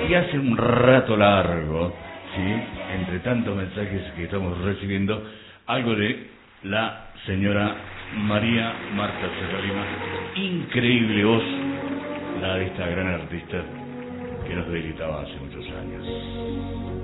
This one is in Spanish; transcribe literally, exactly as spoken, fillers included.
que hace un rato largo, ¿sí?, entre tantos mensajes que estamos recibiendo, algo de la señora María Marta Serra Lima. Increíble voz, la de esta gran artista que nos deleitaba hace muchos años.